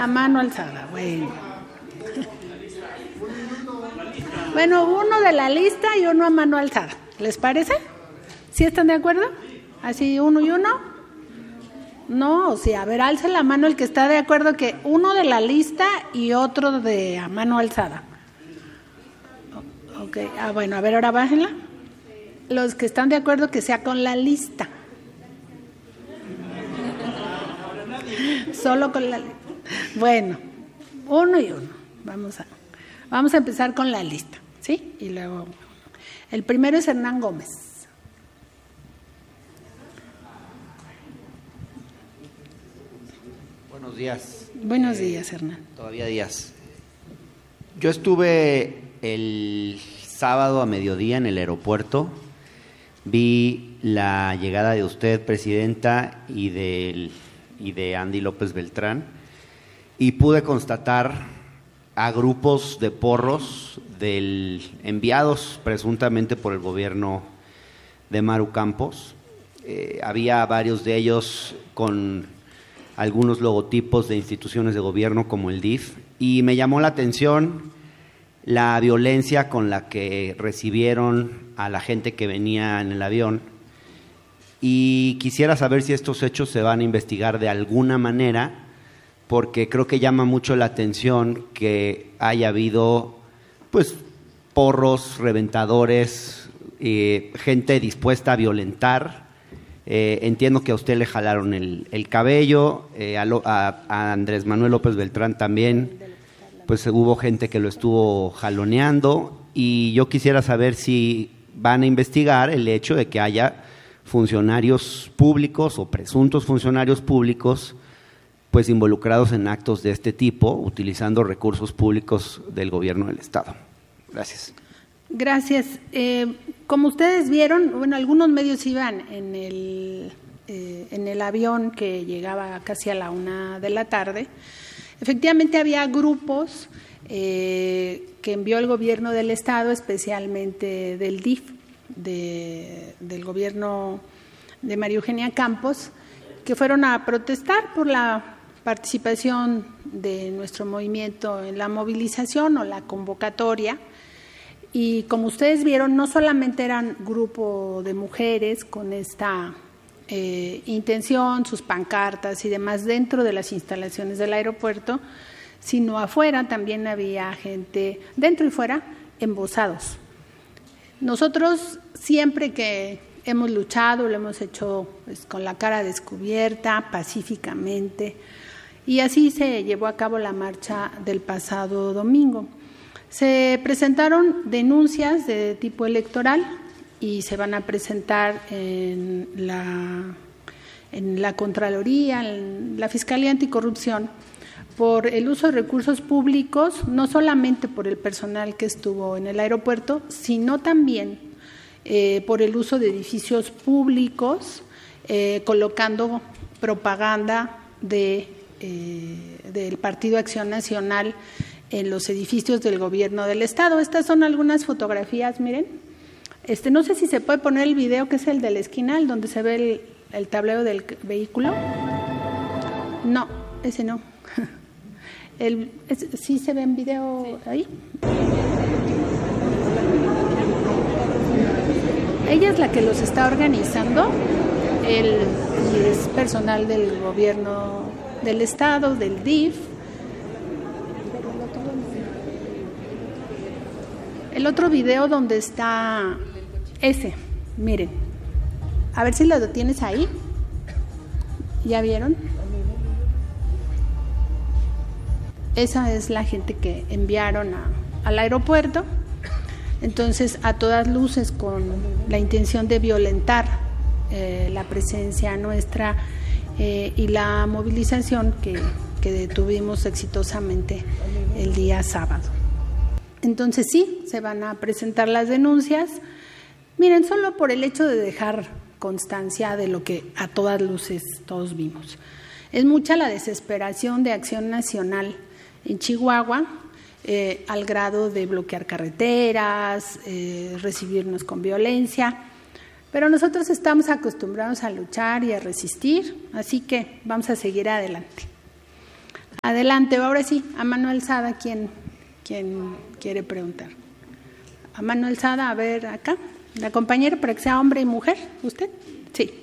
A mano alzada, bueno. Bueno, uno de la lista y uno a mano alzada. ¿Les parece? ¿Sí están de acuerdo? ¿Así uno y uno? No, o sea, a ver, alce la mano el que está de acuerdo que uno de la lista y otro de a mano alzada. Ok, bueno, a ver, ahora bájenla. Los que están de acuerdo que sea con la lista. Solo con la lista. Bueno, uno y uno. Vamos a empezar con la lista, ¿sí? Y luego, el primero es Hernán Gómez. Buenos días. Buenos días, Hernán. Todavía días. Yo estuve el sábado a mediodía en el aeropuerto. Vi la llegada de usted, presidenta, y de Andy López Beltrán, y pude constatar a grupos de porros enviados presuntamente por el gobierno de Maru Campos. Había varios de ellos con algunos logotipos de instituciones de gobierno como el DIF, y me llamó la atención la violencia con la que recibieron a la gente que venía en el avión, y quisiera saber si estos hechos se van a investigar de alguna manera, porque creo que llama mucho la atención que haya habido pues porros, reventadores, gente dispuesta a violentar. Entiendo que a usted le jalaron el cabello, a Andrés Manuel López Beltrán también, pues hubo gente que lo estuvo jaloneando, y yo quisiera saber si van a investigar el hecho de que haya funcionarios públicos o presuntos funcionarios públicos pues involucrados en actos de este tipo, utilizando recursos públicos del gobierno del Estado. Gracias. Gracias. Como ustedes vieron, bueno, algunos medios iban en el avión que llegaba casi a la 1 de la tarde. Efectivamente había grupos que envió el gobierno del Estado, especialmente del DIF, del gobierno de María Eugenia Campos, que fueron a protestar por la participación de nuestro movimiento en la movilización o la convocatoria. Y como ustedes vieron, no solamente eran grupo de mujeres con esta intención, sus pancartas y demás dentro de las instalaciones del aeropuerto, sino afuera también había gente, dentro y fuera, embosados. Nosotros siempre que hemos luchado, lo hemos hecho pues, con la cara descubierta, pacíficamente, y así se llevó a cabo la marcha del pasado domingo. Se presentaron denuncias de tipo electoral y se van a presentar en la Contraloría, en la Fiscalía Anticorrupción, por el uso de recursos públicos, no solamente por el personal que estuvo en el aeropuerto, sino también por el uso de edificios públicos, colocando propaganda del Partido Acción Nacional en los edificios del gobierno del Estado. Estas son algunas fotografías, miren. No sé si se puede poner el video, que es el de la esquina, el donde se ve el tablero del vehículo. No, ese no. ¿Sí se ve en video ahí? Ella es la que los está organizando, y es personal del gobierno del Estado, del DIF. El otro video donde está ese, miren, a ver si lo tienes ahí. ¿Ya vieron? Esa es la gente que enviaron al aeropuerto, entonces a todas luces con la intención de violentar la presencia nuestra y la movilización que detuvimos exitosamente el día sábado. Entonces sí, se van a presentar las denuncias. Miren, solo por el hecho de dejar constancia de lo que a todas luces todos vimos. Es mucha la desesperación de Acción Nacional en Chihuahua, al grado de bloquear carreteras, recibirnos con violencia, pero nosotros estamos acostumbrados a luchar y a resistir, así que vamos a seguir adelante. Adelante, ahora sí, a mano alzada, ¿quién quiere preguntar? A mano alzada, a ver acá, la compañera, para que sea hombre y mujer, ¿usted? Sí.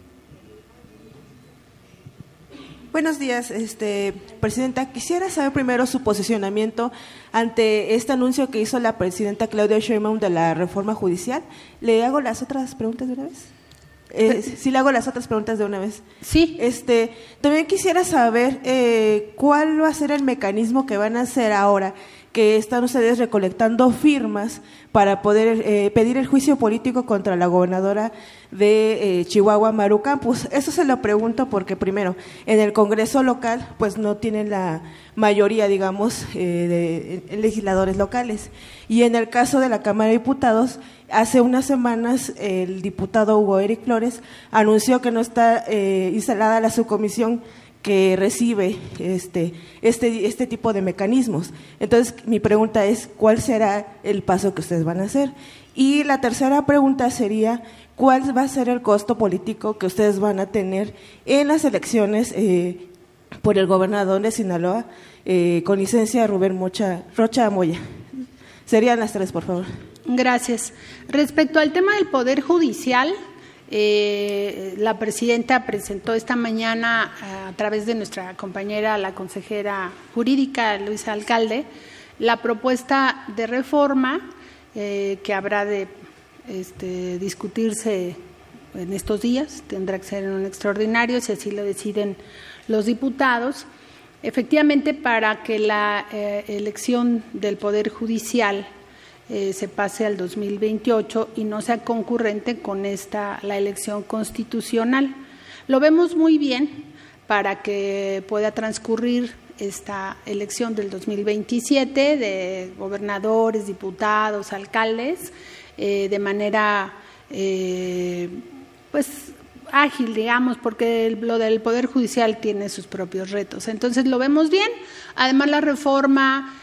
Buenos días, Presidenta. Quisiera saber primero su posicionamiento ante este anuncio que hizo la Presidenta Claudia Sheinbaum de la reforma judicial. ¿Le hago las otras preguntas de una vez? Sí, le hago las otras preguntas de una vez. Sí. También quisiera saber cuál va a ser el mecanismo que van a hacer ahora que están ustedes recolectando firmas para poder pedir el juicio político contra la gobernadora de Chihuahua, Maru Campos. Eso se lo pregunto porque, primero, en el Congreso local pues no tienen la mayoría, digamos, de legisladores locales. Y en el caso de la Cámara de Diputados, hace unas semanas el diputado Hugo Eric Flores anunció que no está instalada la subcomisión que recibe este tipo de mecanismos. Entonces, mi pregunta es, ¿cuál será el paso que ustedes van a hacer? Y la tercera pregunta sería, ¿cuál va a ser el costo político que ustedes van a tener en las elecciones por el gobernador de Sinaloa, con licencia Rubén Rocha Moya? Serían las tres, por favor. Gracias. Respecto al tema del Poder Judicial, la Presidenta presentó esta mañana a través de nuestra compañera, la consejera jurídica Luisa Alcalde, la propuesta de reforma que habrá de discutirse en estos días, tendrá que ser en un extraordinario, si así lo deciden los diputados, efectivamente para que la elección del Poder Judicial se pase al 2028 y no sea concurrente con la elección constitucional. Lo vemos muy bien para que pueda transcurrir esta elección del 2027 de gobernadores, diputados, alcaldes, de manera pues ágil, digamos, porque lo del Poder Judicial tiene sus propios retos. Entonces lo vemos bien. Además, la reforma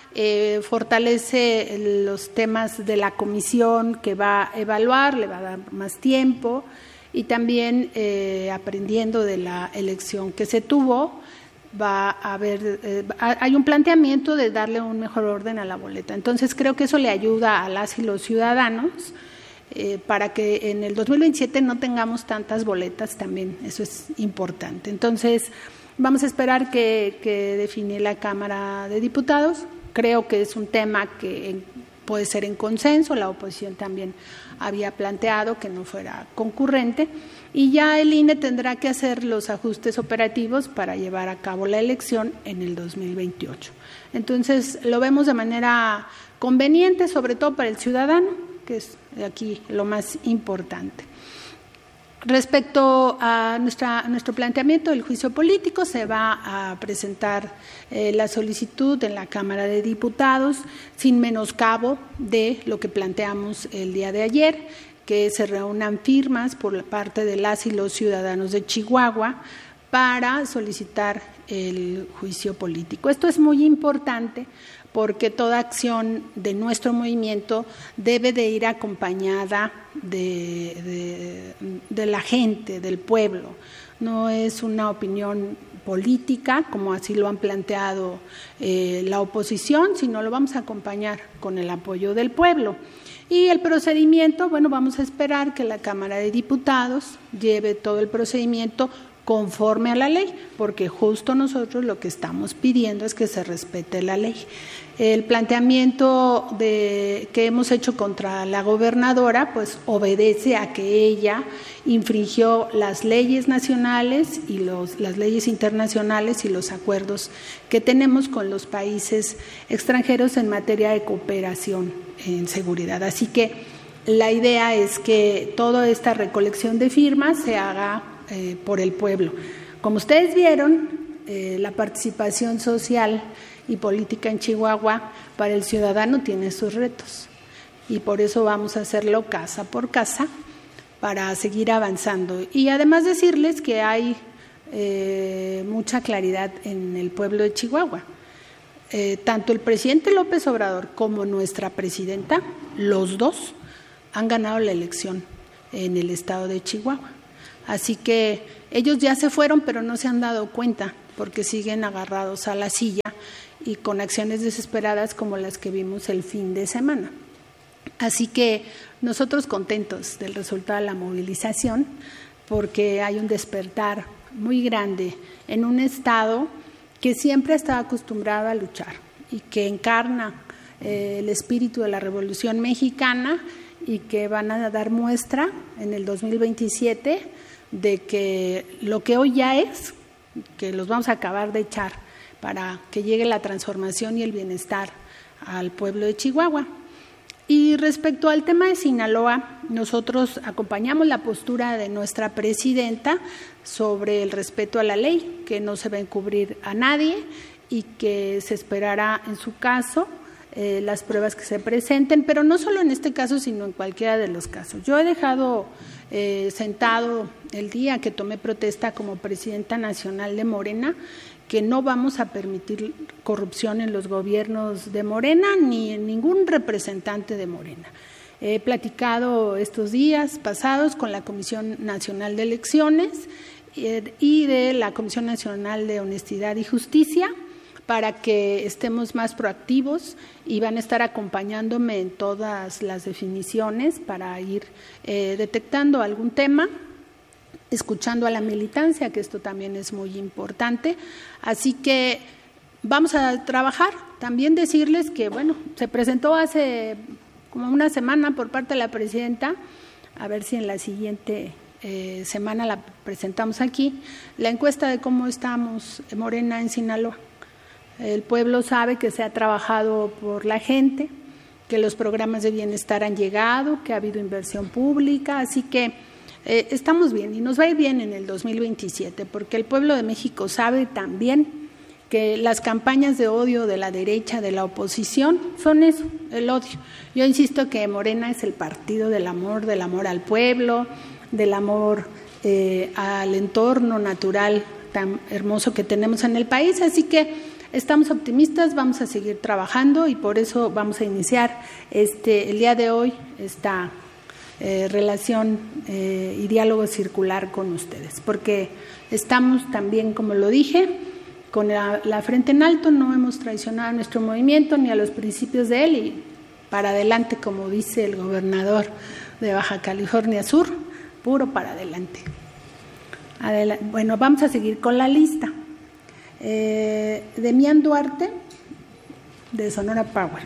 fortalece los temas de la comisión que va a evaluar, le va a dar más tiempo y también aprendiendo de la elección que se tuvo, va a haber, hay un planteamiento de darle un mejor orden a la boleta. Entonces creo que eso le ayuda a las y los ciudadanos para que en el 2027 no tengamos tantas boletas también, eso es importante. Entonces vamos a esperar que define la Cámara de Diputados. Creo que es un tema que puede ser en consenso, la oposición también había planteado que no fuera concurrente y ya el INE tendrá que hacer los ajustes operativos para llevar a cabo la elección en el 2028. Entonces lo vemos de manera conveniente, sobre todo para el ciudadano, que es aquí lo más importante. Respecto a nuestro planteamiento del juicio político, se va a presentar la solicitud en la Cámara de Diputados sin menoscabo de lo que planteamos el día de ayer, que se reúnan firmas por la parte de las y los ciudadanos de Chihuahua para solicitar el juicio político. Esto es muy importante porque toda acción de nuestro movimiento debe de ir acompañada de la gente, del pueblo. No es una opinión política, como así lo han planteado la oposición, sino lo vamos a acompañar con el apoyo del pueblo. Y el procedimiento, bueno, vamos a esperar que la Cámara de Diputados lleve todo el procedimiento conforme a la ley, porque justo nosotros lo que estamos pidiendo es que se respete la ley. El planteamiento que hemos hecho contra la gobernadora, pues obedece a que ella infringió las leyes nacionales y las leyes internacionales y los acuerdos que tenemos con los países extranjeros en materia de cooperación en seguridad. Así que la idea es que toda esta recolección de firmas se haga por el pueblo. Como ustedes vieron, la participación social y política en Chihuahua para el ciudadano tiene sus retos y por eso vamos a hacerlo casa por casa para seguir avanzando. Y además decirles que hay mucha claridad en el pueblo de Chihuahua. Tanto el presidente López Obrador como nuestra presidenta, los dos, han ganado la elección en el estado de Chihuahua. Así que ellos ya se fueron, pero no se han dado cuenta porque siguen agarrados a la silla y con acciones desesperadas como las que vimos el fin de semana. Así que nosotros contentos del resultado de la movilización, porque hay un despertar muy grande en un Estado que siempre ha estado acostumbrado a luchar y que encarna el espíritu de la Revolución Mexicana y que van a dar muestra en el 2027 de que lo que hoy ya es, que los vamos a acabar de echar para que llegue la transformación y el bienestar al pueblo de Chihuahua. Y respecto al tema de Sinaloa, nosotros acompañamos la postura de nuestra presidenta sobre el respeto a la ley, que no se va a encubrir a nadie y que se esperará en su caso las pruebas que se presenten, pero no solo en este caso, sino en cualquiera de los casos. Yo he dejado sentado el día que tomé protesta como presidenta nacional de Morena, que no vamos a permitir corrupción en los gobiernos de Morena ni en ningún representante de Morena. He platicado estos días pasados con la Comisión Nacional de Elecciones y de la Comisión Nacional de Honestidad y Justicia para que estemos más proactivos y van a estar acompañándome en todas las definiciones para ir detectando algún tema, escuchando a la militancia, que esto también es muy importante. Así que vamos a trabajar. También decirles que, bueno, se presentó hace como una semana por parte de la presidenta, a ver si en la siguiente semana la presentamos aquí, la encuesta de cómo estamos Morena en Sinaloa. El pueblo sabe que se ha trabajado por la gente, que los programas de bienestar han llegado, que ha habido inversión pública, así que estamos bien y nos va a ir bien en el 2027, porque el pueblo de México sabe también que las campañas de odio de la derecha, de la oposición, son eso, el odio. Yo insisto que Morena es el partido del amor al pueblo, del amor al entorno natural tan hermoso que tenemos en el país, así que estamos optimistas, vamos a seguir trabajando y por eso vamos a iniciar el día de hoy esta relación y diálogo circular con ustedes, porque estamos también, como lo dije, con la frente en alto, no hemos traicionado a nuestro movimiento ni a los principios de él y para adelante, como dice el gobernador de Baja California Sur, puro para adelante. Bueno, vamos a seguir con la lista. Demián Duarte, de Sonora Power.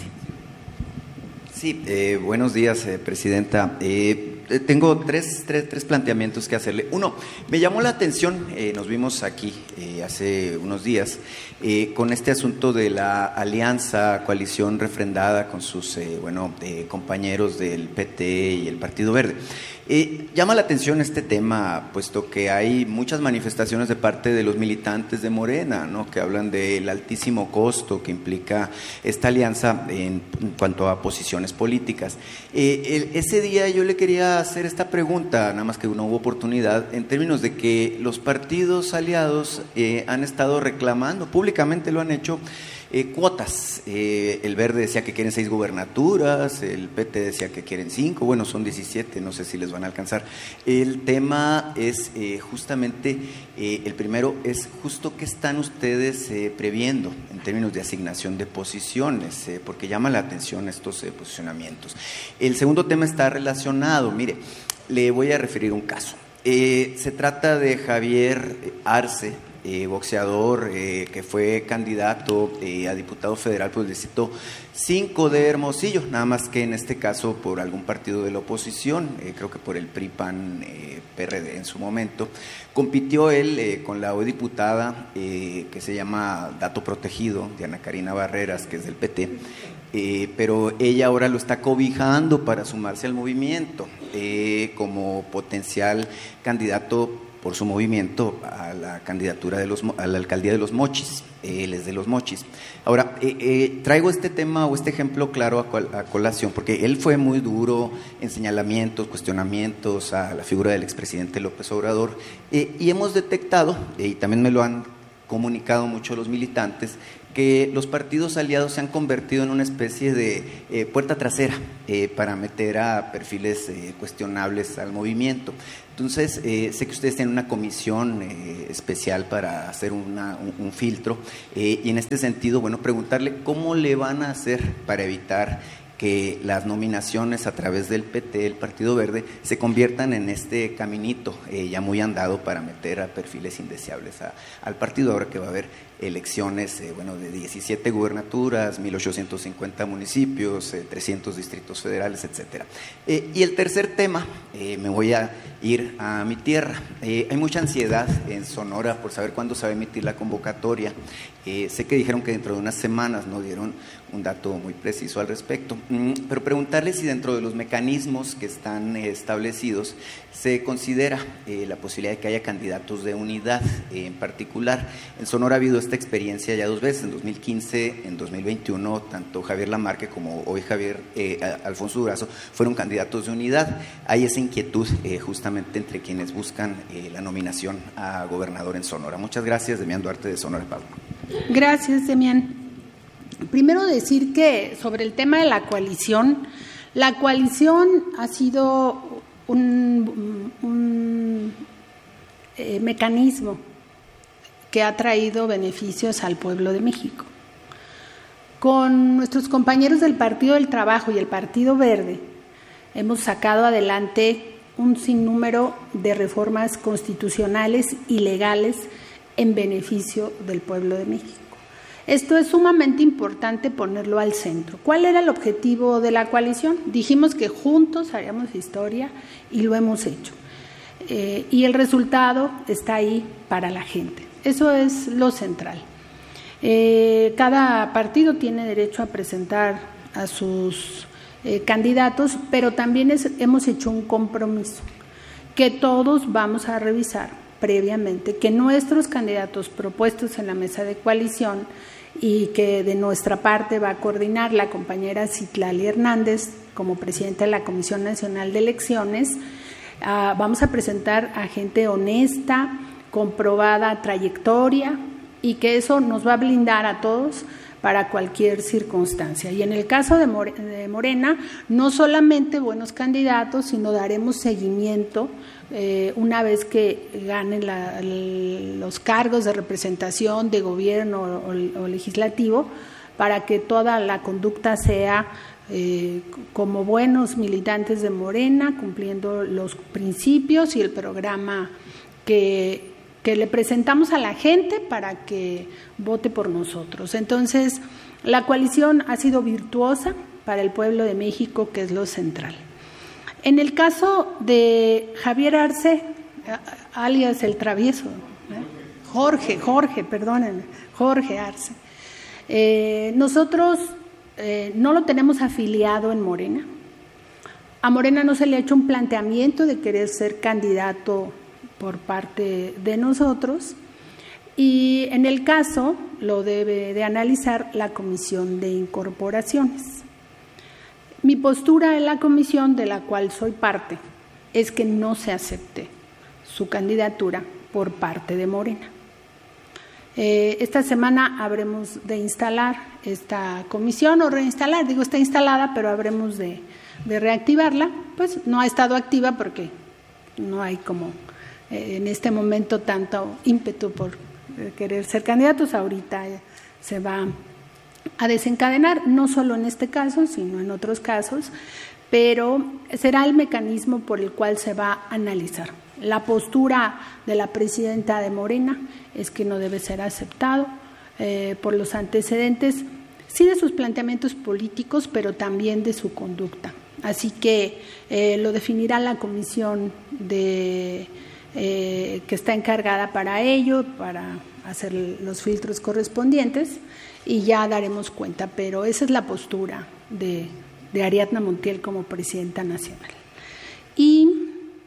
Sí, buenos días, presidenta. Tengo tres planteamientos que hacerle. Uno, me llamó la atención, nos vimos aquí hace unos días, con este asunto de la alianza, coalición refrendada con sus compañeros del PT y el Partido Verde. Llama la atención este tema, puesto que hay muchas manifestaciones de parte de los militantes de Morena, ¿no?, que hablan del altísimo costo que implica esta alianza en cuanto a posiciones políticas. Ese día yo le quería hacer esta pregunta, nada más que no hubo oportunidad, en términos de que los partidos aliados han estado reclamando, públicamente lo han hecho, cuotas. El Verde decía que quieren 6 gubernaturas, el PT decía que quieren 5, bueno, son 17, no sé si les van a alcanzar. El tema es justamente, el primero es justo qué están ustedes previendo en términos de asignación de posiciones, porque llama la atención estos posicionamientos. El segundo tema está relacionado, mire, le voy a referir un caso. Se trata de Javier Arce, boxeador que fue candidato a diputado federal por el distrito 5 de Hermosillo, nada más que en este caso por algún partido de la oposición, creo que por el PRI-PAN-PRD en su momento. Compitió él con la hoy diputada que se llama Dato Protegido, Diana Karina Barreras, que es del PT, pero ella ahora lo está cobijando para sumarse al movimiento como potencial candidato por su movimiento a la candidatura a la alcaldía de Los Mochis. Él es de Los Mochis. Ahora, traigo este tema o este ejemplo claro a colación, porque él fue muy duro en señalamientos, cuestionamientos a la figura del expresidente López Obrador, y hemos detectado, y también me lo han comunicado mucho los militantes, que los partidos aliados se han convertido en una especie de puerta trasera para meter a perfiles cuestionables al movimiento. Entonces, sé que ustedes tienen una comisión especial para hacer un filtro y en este sentido, bueno, preguntarle cómo le van a hacer para evitar que las nominaciones a través del PT, el Partido Verde, se conviertan en este caminito ya muy andado para meter a perfiles indeseables al partido, ahora que va a haber elecciones de 17 gubernaturas, 1.850 municipios, 300 distritos federales, etcétera. Y el tercer tema, me voy a ir a mi tierra. Hay mucha ansiedad en Sonora por saber cuándo se va a emitir la convocatoria. Sé que dijeron que dentro de unas semanas, no dieron un dato muy preciso al respecto, pero preguntarle si dentro de los mecanismos que están establecidos se considera la posibilidad de que haya candidatos de unidad en particular. En Sonora ha habido esta experiencia ya 2 veces, en 2015, en 2021, tanto Javier Lamarque como hoy Alfonso Durazo fueron candidatos de unidad. Hay esa inquietud justamente entre quienes buscan la nominación a gobernador en Sonora. Muchas gracias, Demián Duarte de Sonora Palma. Gracias, Demián. Primero decir que sobre el tema de la coalición ha sido un mecanismo que ha traído beneficios al pueblo de México. Con nuestros compañeros del Partido del Trabajo y el Partido Verde hemos sacado adelante un sinnúmero de reformas constitucionales y legales en beneficio del pueblo de México. Esto es sumamente importante ponerlo al centro. ¿Cuál era el objetivo de la coalición? Dijimos que juntos haríamos historia y lo hemos hecho. Y el resultado está ahí para la gente. Eso es lo central. Cada partido tiene derecho a presentar a sus candidatos, pero también hemos hecho un compromiso que todos vamos a revisar previamente, que nuestros candidatos propuestos en la mesa de coalición y que de nuestra parte va a coordinar la compañera Citlali Hernández como presidenta de la Comisión Nacional de Elecciones, vamos a presentar a gente honesta, comprobada trayectoria y que eso nos va a blindar a todos para cualquier circunstancia. Y en el caso de Morena, no solamente buenos candidatos, sino daremos seguimiento una vez que ganen los cargos de representación de gobierno o legislativo, para que toda la conducta sea como buenos militantes de Morena, cumpliendo los principios y el programa que le presentamos a la gente para que vote por nosotros. Entonces, la coalición ha sido virtuosa para el pueblo de México, que es lo central. En el caso de Javier Arce, alias el travieso, Jorge Arce, nosotros no lo tenemos afiliado en Morena. A Morena no se le ha hecho un planteamiento de querer ser candidato por parte de nosotros, y en el caso lo debe de analizar la Comisión de Incorporaciones. Mi postura en la comisión, de la cual soy parte, es que no se acepte su candidatura por parte de Morena. Esta semana habremos de instalar esta comisión, o reinstalar, digo está instalada, pero habremos de reactivarla. Pues no ha estado activa porque no hay como en este momento tanto ímpetu por querer ser candidatos. Ahorita se va a desencadenar, no solo en este caso, sino en otros casos, pero será el mecanismo por el cual se va a analizar. La postura de la presidenta de Morena es que no debe ser aceptado por los antecedentes, sí de sus planteamientos políticos, pero también de su conducta. Así que lo definirá la comisión que está encargada para ello, para hacer los filtros correspondientes, y ya daremos cuenta, pero esa es la postura de Ariadna Montiel como presidenta nacional. Y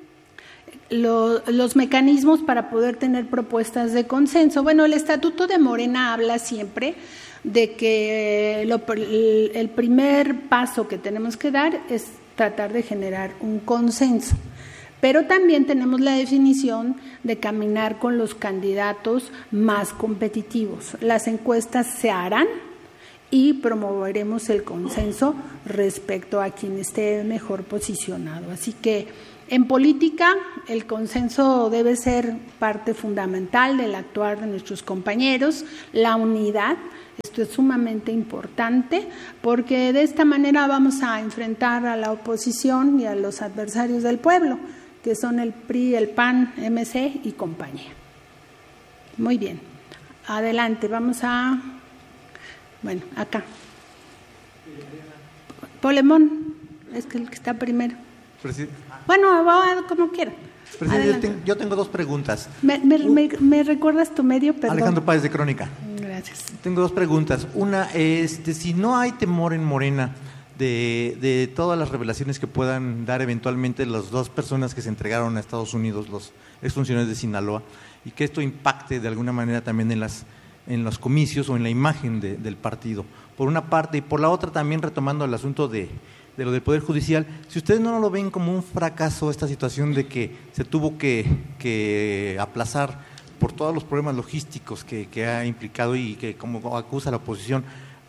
los mecanismos para poder tener propuestas de consenso. Bueno, el Estatuto de Morena habla siempre de que el primer paso que tenemos que dar es tratar de generar un consenso, pero también tenemos la definición de caminar con los candidatos más competitivos. Las encuestas se harán y promoveremos el consenso respecto a quien esté mejor posicionado. Así que en política el consenso debe ser parte fundamental del actuar de nuestros compañeros, la unidad. Esto es sumamente importante porque de esta manera vamos a enfrentar a la oposición y a los adversarios del pueblo, que son el PRI, el PAN, MC y compañía. Muy bien, adelante, vamos a... Bueno, acá. Polemón, es que el que está primero. Bueno, como quieran. Presidente, yo tengo dos preguntas. ¿Me recuerdas tu medio? Perdón. Alejandro Páez de Crónica. Gracias. Tengo dos preguntas. Una es, si no hay temor en Morena de todas las revelaciones que puedan dar eventualmente las dos personas que se entregaron a Estados Unidos, los exfuncionarios de Sinaloa, y que esto impacte de alguna manera también en los comicios o en la imagen del partido, por una parte, y por la otra también retomando el asunto de lo del Poder Judicial, si ustedes no lo ven como un fracaso esta situación de que se tuvo que aplazar por todos los problemas logísticos que ha implicado y que, como acusa la oposición,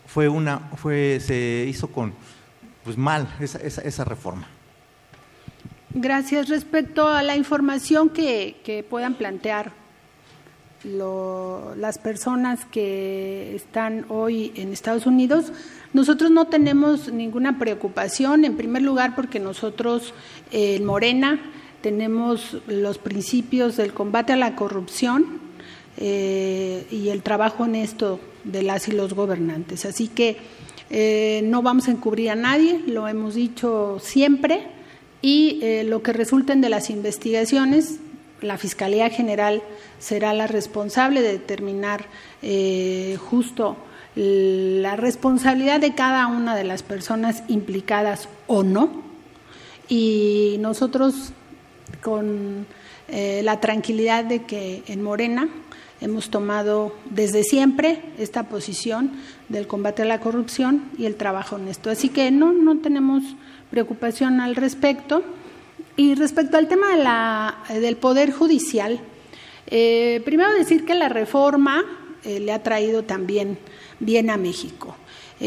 se hizo mal esa reforma. Gracias. Respecto a la información que puedan plantear las personas que están hoy en Estados Unidos, nosotros no tenemos ninguna preocupación, en primer lugar porque nosotros en Morena tenemos los principios del combate a la corrupción y el trabajo honesto de las y los gobernantes. Así que no vamos a encubrir a nadie, lo hemos dicho siempre, y lo que resulten de las investigaciones, la Fiscalía General será la responsable de determinar justo la responsabilidad de cada una de las personas implicadas o no, y nosotros con la tranquilidad de que en Morena hemos tomado desde siempre esta posición del combate a la corrupción y el trabajo honesto, así que no tenemos preocupación al respecto. Y respecto al tema del Poder Judicial, primero decir que la reforma le ha traído también bien a México.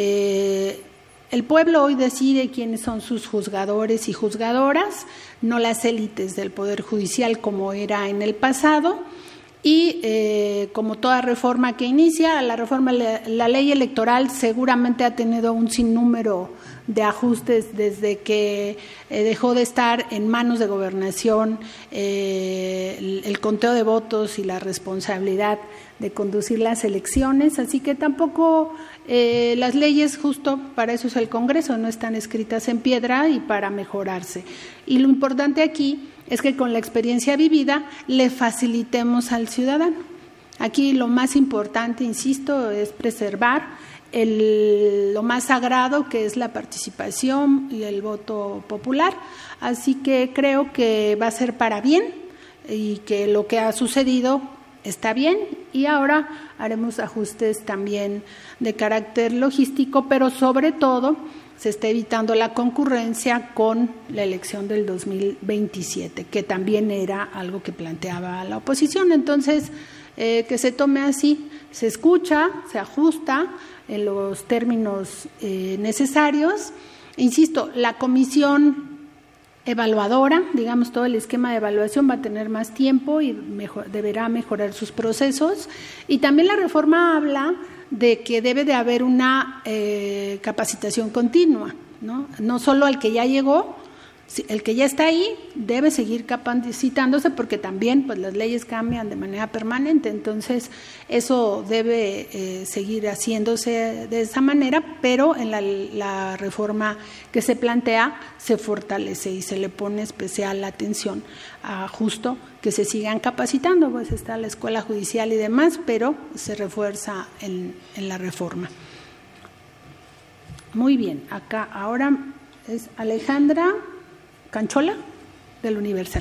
El pueblo hoy decide quiénes son sus juzgadores y juzgadoras, no las élites del Poder Judicial como era en el pasado, y como toda reforma que inicia, la ley electoral seguramente ha tenido un sinnúmero de ajustes desde que dejó de estar en manos de gobernación el conteo de votos y la responsabilidad de conducir las elecciones, así que tampoco las leyes, justo para eso es el Congreso, no están escritas en piedra y para mejorarse. Y lo importante aquí es que con la experiencia vivida le facilitemos al ciudadano. Aquí lo más importante, insisto, es preservar lo más sagrado, que es la participación y el voto popular, así que creo que va a ser para bien y que lo que ha sucedido está bien, y ahora haremos ajustes también de carácter logístico, pero sobre todo se está evitando la concurrencia con la elección del 2027, que también era algo que planteaba la oposición. Entonces, que se tome así, se escucha, se ajusta en los términos necesarios. Insisto, la comisión evaluadora, digamos, todo el esquema de evaluación va a tener más tiempo y deberá mejorar sus procesos. Y también la reforma habla de que debe de haber una capacitación continua, no solo al que ya llegó, el que ya está ahí debe seguir capacitándose, porque también pues las leyes cambian de manera permanente, entonces eso debe seguir haciéndose de esa manera, pero en la reforma que se plantea se fortalece y se le pone especial atención a justo que se sigan capacitando, pues está la escuela judicial y demás, pero se refuerza en la reforma. Muy bien, acá ahora es Alejandra Canchola, del Universal.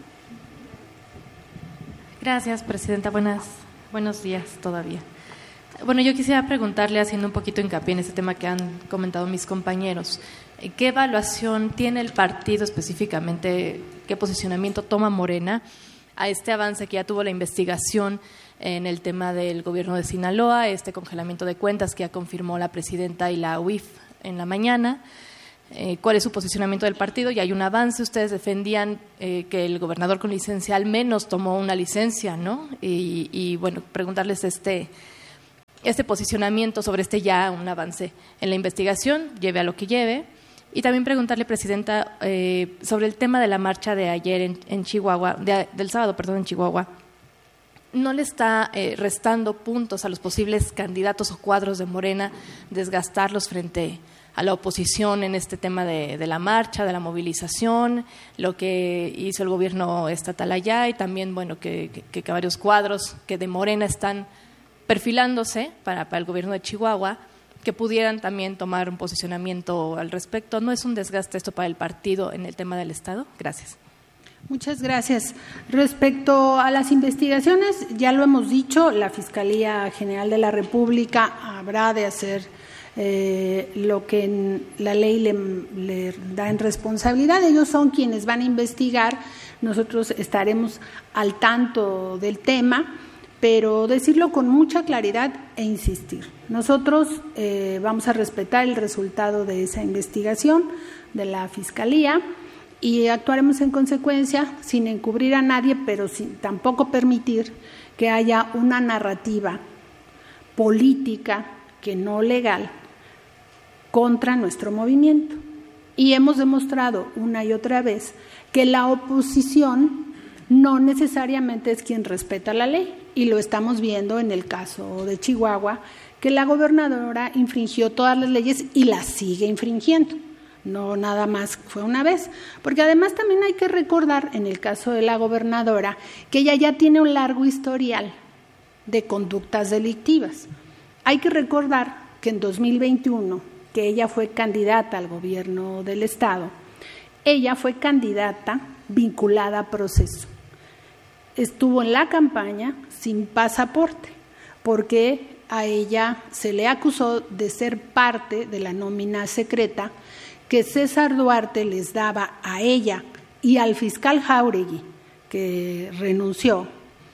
Gracias, presidenta. Buenos días todavía. Bueno, yo quisiera preguntarle, haciendo un poquito hincapié en este tema que han comentado mis compañeros, ¿qué evaluación tiene el partido específicamente, qué posicionamiento toma Morena a este avance que ya tuvo la investigación en el tema del gobierno de Sinaloa, este congelamiento de cuentas que ya confirmó la presidenta y la UIF en la mañana? ¿Cuál es su posicionamiento del partido? Ya hay un avance, ustedes defendían que el gobernador con licencia al menos tomó una licencia, ¿no? Y bueno, preguntarles este posicionamiento sobre ya un avance en la investigación, lleve a lo que lleve. Y también preguntarle, Presidenta, sobre el tema de la marcha de ayer en Chihuahua, del sábado, perdón, en Chihuahua. ¿No le está restando puntos a los posibles candidatos o cuadros de Morena desgastarlos frente a la oposición en este tema de la marcha, de la movilización, lo que hizo el gobierno estatal allá y también, bueno, que varios cuadros que de Morena están perfilándose para el gobierno de Chihuahua, que pudieran también tomar un posicionamiento al respecto? ¿No es un desgaste esto para el partido en el tema del Estado? Gracias. Muchas gracias. Respecto a las investigaciones, ya lo hemos dicho, la Fiscalía General de la República habrá de hacer lo que la ley le da en responsabilidad. Ellos son quienes van a investigar, nosotros estaremos al tanto del tema, pero decirlo con mucha claridad e insistir. Nosotros vamos a respetar el resultado de esa investigación de la Fiscalía y actuaremos en consecuencia sin encubrir a nadie, pero sin tampoco permitir que haya una narrativa política que no legal contra nuestro movimiento. Y hemos demostrado una y otra vez que la oposición no necesariamente es quien respeta la ley, y lo estamos viendo en el caso de Chihuahua, que la gobernadora infringió todas las leyes y las sigue infringiendo. No nada más fue una vez, porque además también hay que recordar en el caso de la gobernadora que ella ya tiene un largo historial de conductas delictivas. Hay que recordar que en 2021, que ella fue candidata al gobierno del Estado, ella fue candidata vinculada a proceso. Estuvo en la campaña sin pasaporte, porque a ella se le acusó de ser parte de la nómina secreta que César Duarte les daba a ella y al fiscal Jáuregui, que renunció.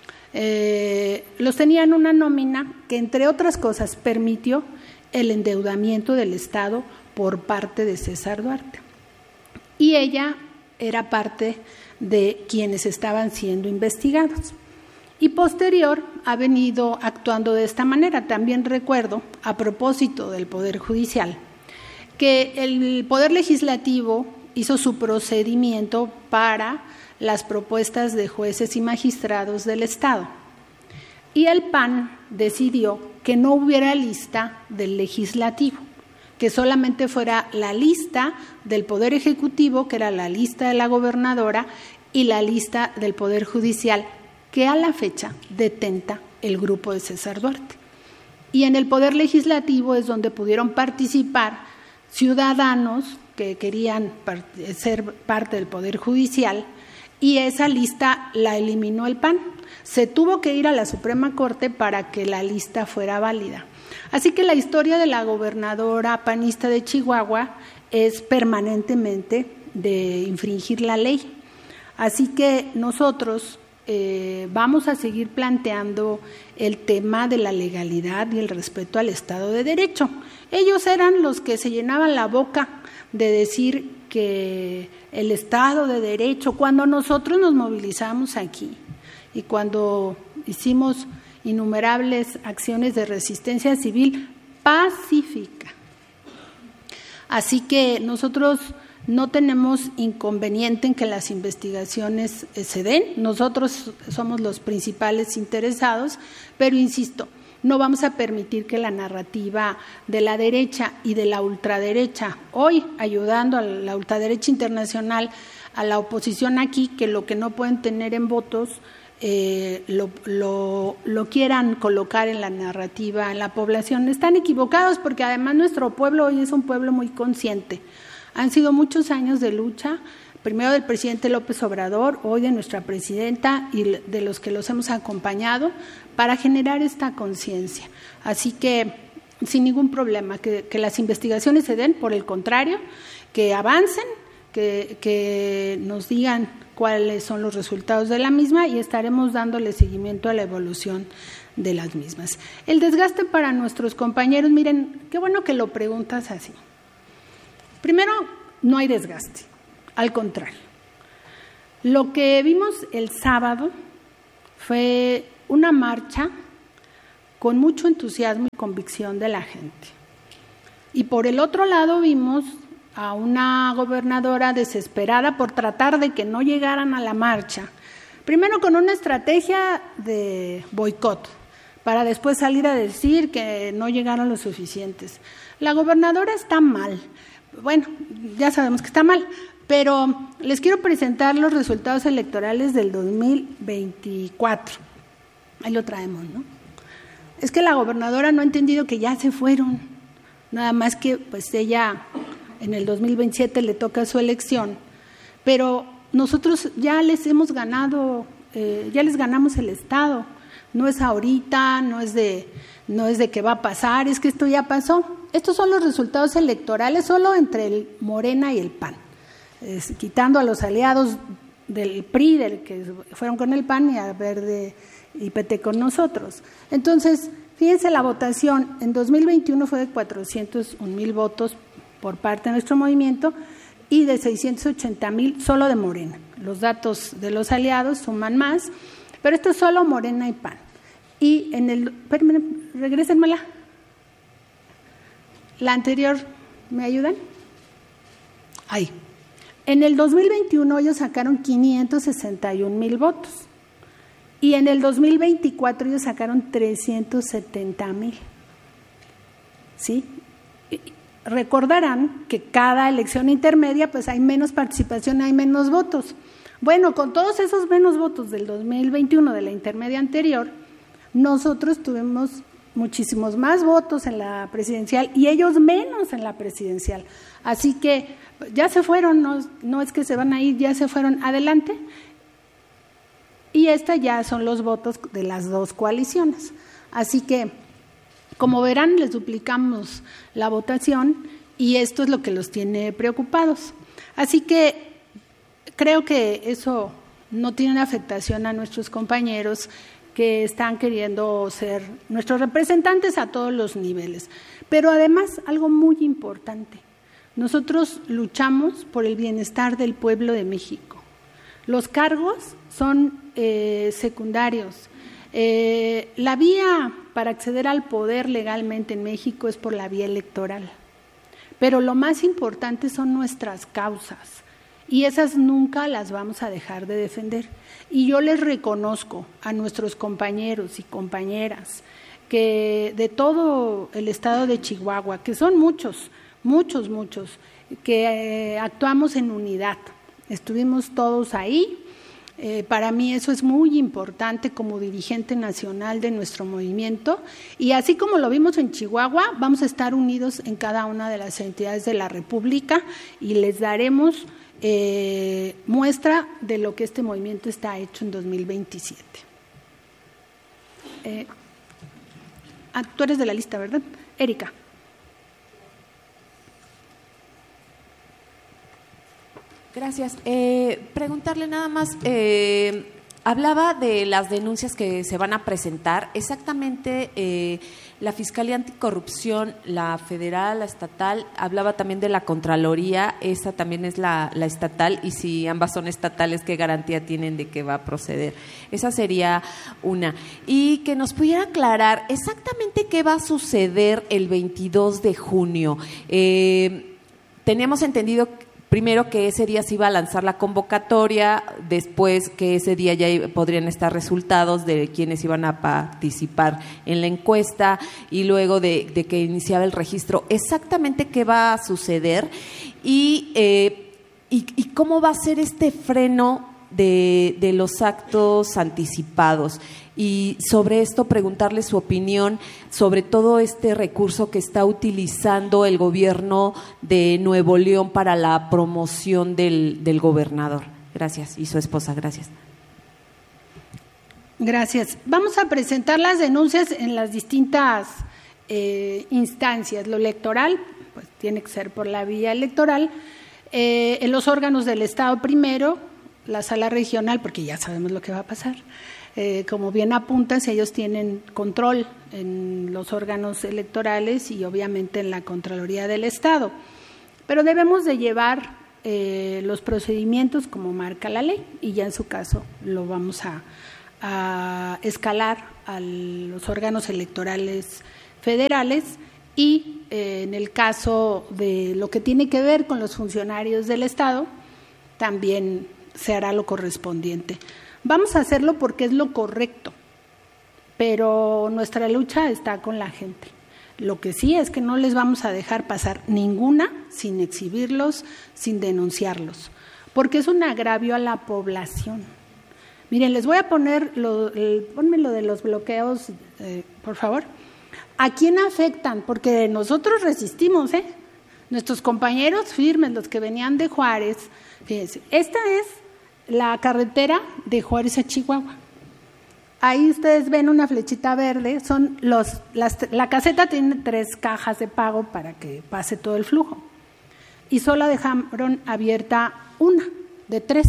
Los tenía en una nómina que, entre otras cosas, permitió el endeudamiento del Estado por parte de César Duarte. Y ella era parte de quienes estaban siendo investigados. Y posterior ha venido actuando de esta manera. También recuerdo, a propósito del Poder Judicial, que el Poder Legislativo hizo su procedimiento para las propuestas de jueces y magistrados del Estado. Y el PAN decidió que no hubiera lista del Legislativo, que solamente fuera la lista del Poder Ejecutivo, que era la lista de la gobernadora, y la lista del Poder Judicial, que a la fecha detenta el grupo de César Duarte. Y en el Poder Legislativo es donde pudieron participar ciudadanos que querían ser parte del Poder Judicial, y esa lista la eliminó el PAN. Se tuvo que ir a la Suprema Corte para que la lista fuera válida. Así que la historia de la gobernadora panista de Chihuahua es permanentemente de infringir la ley. Así que nosotros vamos a seguir planteando el tema de la legalidad y el respeto al Estado de Derecho. Ellos eran los que se llenaban la boca de decir que el Estado de Derecho, cuando nosotros nos movilizamos aquí y cuando hicimos innumerables acciones de resistencia civil pacífica. Así que nosotros no tenemos inconveniente en que las investigaciones se den, nosotros somos los principales interesados, pero insisto, no vamos a permitir que la narrativa de la derecha y de la ultraderecha, hoy ayudando a la ultraderecha internacional, a la oposición aquí, que lo que no pueden tener en votos, lo quieran colocar en la narrativa en la población. Están equivocados, porque además nuestro pueblo hoy es un pueblo muy consciente. Han sido muchos años de lucha primero del presidente López Obrador, hoy de nuestra presidenta y de los que los hemos acompañado para generar esta conciencia. Así que sin ningún problema, que las investigaciones se den, por el contrario, que avancen, que nos digan cuáles son los resultados de la misma y estaremos dándole seguimiento a la evolución de las mismas. El desgaste para nuestros compañeros, miren, qué bueno que lo preguntas así. Primero, no hay desgaste, al contrario. Lo que vimos el sábado fue una marcha con mucho entusiasmo y convicción de la gente. Y por el otro lado vimos a una gobernadora desesperada por tratar de que no llegaran a la marcha, primero con una estrategia de boicot, para después salir a decir que no llegaron los suficientes. La gobernadora está mal, bueno, ya sabemos que está mal, pero les quiero presentar los resultados electorales del 2024. Ahí lo traemos, ¿no? Es que la gobernadora no ha entendido que ya se fueron, nada más que pues ella en el 2027 le toca su elección, pero nosotros ya les hemos ganado, ya les ganamos el Estado. No es ahorita, no es de que va a pasar, es que esto ya pasó. Estos son los resultados electorales solo entre el Morena y el PAN, quitando a los aliados del PRI, del que fueron con el PAN, y a Verde y PT con nosotros. Entonces, fíjense, la votación en 2021 fue de 401,000 votos por parte de nuestro movimiento y de 680,000 solo de Morena. Los datos de los aliados suman más, pero esto es solo Morena y PAN. Y en el... regrésenmela. La anterior, ¿me ayudan? Ahí. En el 2021 ellos sacaron 561,000 votos. Y en el 2024 ellos sacaron 370,000. ¿Sí? Recordarán que cada elección intermedia pues hay menos participación, hay menos votos. Bueno, con todos esos menos votos del 2021, de la intermedia anterior, nosotros tuvimos muchísimos más votos en la presidencial y ellos menos en la presidencial. Así que ya se fueron, no es que se van a ir, ya se fueron adelante. Y ya son los votos de las dos coaliciones. Así que, como verán, les duplicamos la votación y esto es lo que los tiene preocupados. Así que creo que eso no tiene una afectación a nuestros compañeros que están queriendo ser nuestros representantes a todos los niveles. Pero además, algo muy importante, nosotros luchamos por el bienestar del pueblo de México. Los cargos son secundarios. La vía para acceder al poder legalmente en México es por la vía electoral. Pero lo más importante son nuestras causas. Y esas nunca las vamos a dejar de defender. Y yo les reconozco a nuestros compañeros y compañeras que de todo el estado de Chihuahua, que son muchos, que actuamos en unidad. Estuvimos todos ahí. Para mí eso es muy importante como dirigente nacional de nuestro movimiento. Y así como lo vimos en Chihuahua, vamos a estar unidos en cada una de las entidades de la República y les daremos muestra de lo que este movimiento está hecho en 2027. Tú eres de la lista, ¿verdad? Erika. Gracias. Preguntarle nada más, hablaba de las denuncias que se van a presentar. Exactamente, la Fiscalía Anticorrupción, la federal, la estatal, hablaba también de la Contraloría, esa también es la estatal, y si ambas son estatales, ¿qué garantía tienen de que va a proceder? Esa sería una. Y que nos pudiera aclarar exactamente qué va a suceder el 22 de junio. Teníamos entendido primero que ese día se iba a lanzar la convocatoria, después que ese día ya podrían estar resultados de quienes iban a participar en la encuesta y luego de que iniciaba el registro. Exactamente qué va a suceder y cómo va a ser este freno de los actos anticipados y sobre esto preguntarle su opinión sobre todo este recurso que está utilizando el gobierno de Nuevo León para la promoción del gobernador. Gracias. Y su esposa, gracias. Gracias. Vamos a presentar las denuncias en las distintas instancias. Lo electoral, pues tiene que ser por la vía electoral, en los órganos del Estado primero, la sala regional, porque ya sabemos lo que va a pasar. Como bien apuntas, ellos tienen control en los órganos electorales y obviamente en la Contraloría del Estado. Pero debemos de llevar los procedimientos como marca la ley y ya en su caso lo vamos a escalar a los órganos electorales federales y en el caso de lo que tiene que ver con los funcionarios del Estado también se hará lo correspondiente. Vamos a hacerlo porque es lo correcto, pero nuestra lucha está con la gente. Lo que sí es que no les vamos a dejar pasar ninguna sin exhibirlos, sin denunciarlos, porque es un agravio a la población. Miren, les voy a poner, ponme lo de los bloqueos, por favor. ¿A quién afectan? Porque nosotros resistimos, Nuestros compañeros firmes, los que venían de Juárez, fíjense, esta es la carretera de Juárez a Chihuahua. Ahí ustedes ven una flechita verde, son la caseta tiene 3 cajas de pago para que pase todo el flujo. Y solo dejaron abierta una de 3.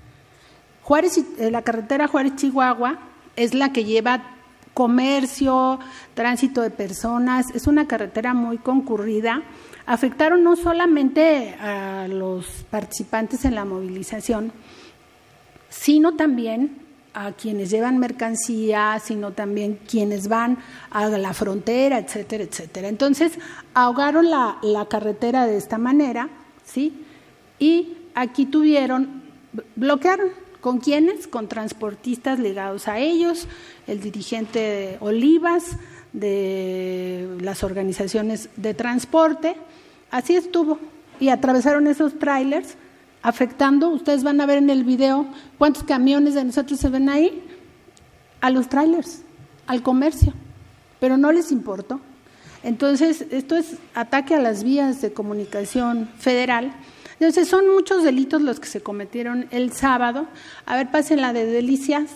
La carretera Juárez-Chihuahua es la que lleva comercio, tránsito de personas, es una carretera muy concurrida. Afectaron no solamente a los participantes en la movilización, sino también a quienes llevan mercancía, sino también quienes van a la frontera, etcétera, etcétera. Entonces, ahogaron la carretera de esta manera, ¿sí? Y aquí bloquearon. ¿Con quiénes? Con transportistas ligados a ellos, el dirigente de Olivas, de las organizaciones de transporte, así estuvo. Y atravesaron esos tráilers, afectando, ustedes van a ver en el video cuántos camiones de nosotros se ven ahí, a los tráilers, al comercio, pero no les importó. Entonces, esto es ataque a las vías de comunicación federal. Entonces, son muchos delitos los que se cometieron el sábado. A ver, pasen la de Delicias.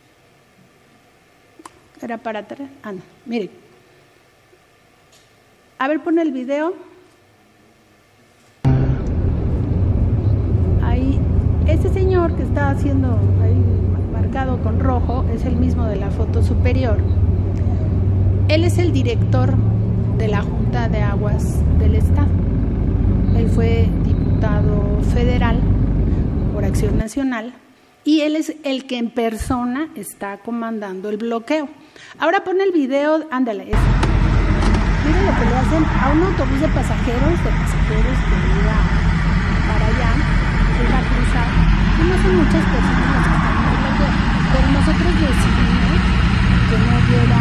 ¿Era para atrás? No, miren. A ver, pon el video. Ahí, ese señor que está haciendo ahí marcado con rojo es el mismo de la foto superior. Él es el director de la Junta de Aguas del Estado. Él fue diputado federal por Acción Nacional y él es el que en persona está comandando el bloqueo. Ahora pon el video, ándale, miren lo que le hacen a un autobús de pasajeros que iba para allá, que iba a cruzar. Y no son muchas personas las que están en el bloqueo, pero nosotros decidimos que no hubiera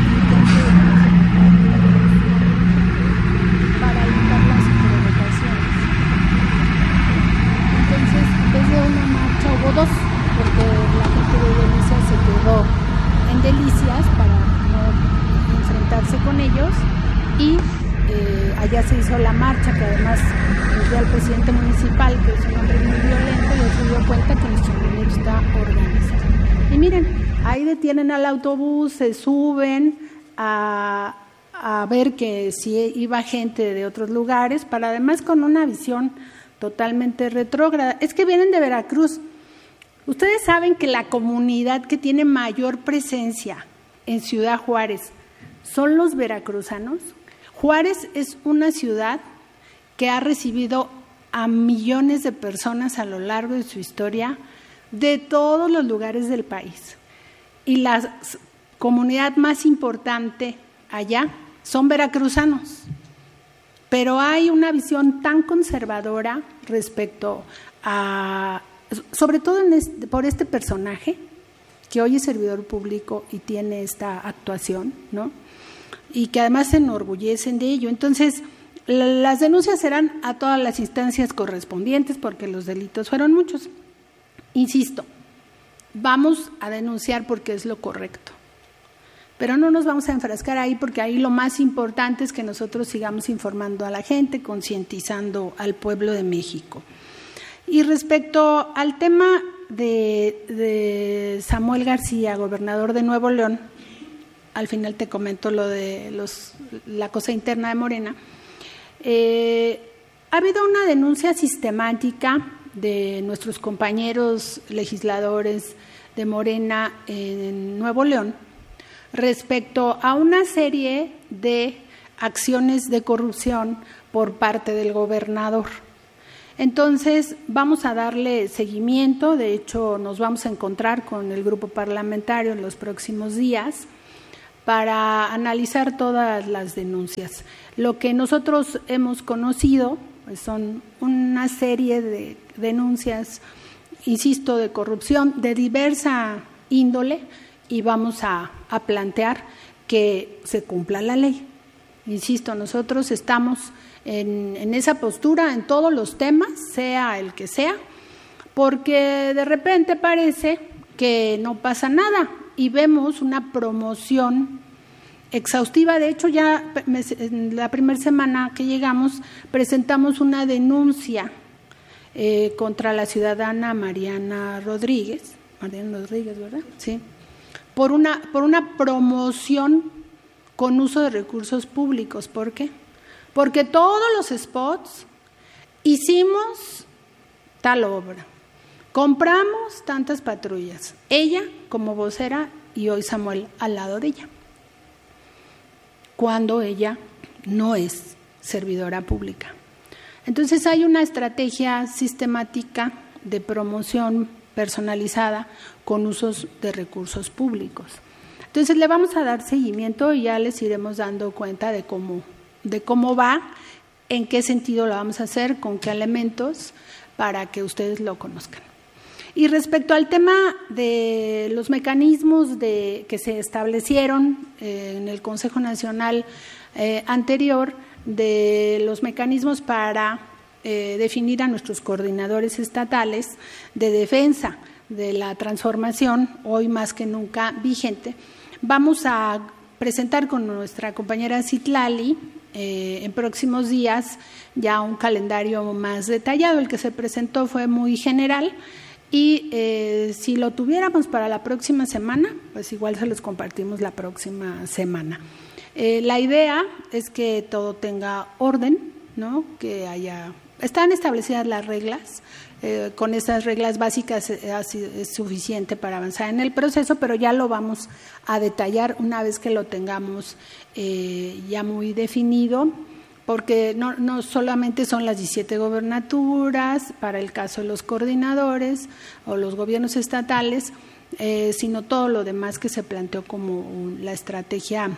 para evitar las provocaciones. Entonces, en vez de una marcha hubo 2, porque la gente de Delicias se quedó en Delicias para no enfrentarse con ellos y allá se hizo la marcha, que además nos dio al presidente municipal, que es un hombre muy violento, y se dio cuenta que nuestro movimiento está organizado. Y miren, ahí detienen al autobús, se suben a ver que si iba gente de otros lugares, para además con una visión totalmente retrógrada. Es que vienen de Veracruz. Ustedes saben que la comunidad que tiene mayor presencia en Ciudad Juárez son los veracruzanos. Juárez es una ciudad que ha recibido a millones de personas a lo largo de su historia de todos los lugares del país. Y la comunidad más importante allá son veracruzanos. Pero hay una visión tan conservadora respecto a, sobre todo por este personaje, que hoy es servidor público y tiene esta actuación, ¿no? Y que además se enorgullecen de ello. Entonces, las denuncias serán a todas las instancias correspondientes porque los delitos fueron muchos. Insisto, vamos a denunciar porque es lo correcto, Pero no nos vamos a enfrascar ahí porque ahí lo más importante es que nosotros sigamos informando a la gente, concientizando al pueblo de México. Y respecto al tema de Samuel García, gobernador de Nuevo León, al final te comento lo de la cosa interna de Morena, ha habido una denuncia sistemática de nuestros compañeros legisladores de Morena en Nuevo León respecto a una serie de acciones de corrupción por parte del gobernador. Entonces, vamos a darle seguimiento, de hecho nos vamos a encontrar con el grupo parlamentario en los próximos días para analizar todas las denuncias. Lo que nosotros hemos conocido pues, son una serie de denuncias, insisto, de corrupción de diversa índole y vamos a plantear que se cumpla la ley. Insisto, nosotros estamos en esa postura en todos los temas, sea el que sea, porque de repente parece que no pasa nada y vemos una promoción exhaustiva. De hecho, ya en la primera semana que llegamos presentamos una denuncia contra la ciudadana Mariana Rodríguez, ¿verdad? Sí. Por una promoción con uso de recursos públicos. ¿Por qué? Porque todos los spots hicimos tal obra, compramos tantas patrullas, ella como vocera y hoy Samuel al lado de ella, cuando ella no es servidora pública. Entonces hay una estrategia sistemática de promoción personalizada con usos de recursos públicos. Entonces le vamos a dar seguimiento y ya les iremos dando cuenta de cómo va, en qué sentido lo vamos a hacer, con qué elementos, para que ustedes lo conozcan. Y respecto al tema de los mecanismos que se establecieron en el Consejo Nacional anterior, de los mecanismos para definir a nuestros coordinadores estatales de defensa de la transformación, hoy más que nunca vigente, vamos a presentar con nuestra compañera Citlali en próximos días ya un calendario más detallado. El que se presentó fue muy general y si lo tuviéramos para la próxima semana, pues igual se los compartimos la próxima semana. La idea es que todo tenga orden, ¿no? Que están establecidas las reglas. Con esas reglas básicas es suficiente para avanzar en el proceso, pero ya lo vamos a detallar una vez que lo tengamos ya muy definido, porque no solamente son las 17 gobernaturas para el caso de los coordinadores o los gobiernos estatales, sino todo lo demás que se planteó como la estrategia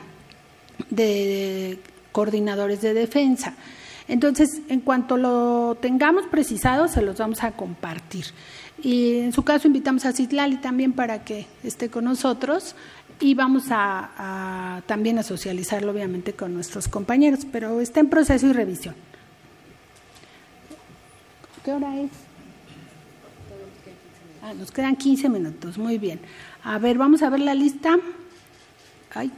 de coordinadores de defensa. Entonces, en cuanto lo tengamos precisado, se los vamos a compartir. Y en su caso invitamos a Citlali también para que esté con nosotros y vamos también a socializarlo obviamente con nuestros compañeros, pero está en proceso y revisión. ¿Qué hora es? Nos quedan 15 minutos, muy bien. A ver, vamos a ver la lista. Ay.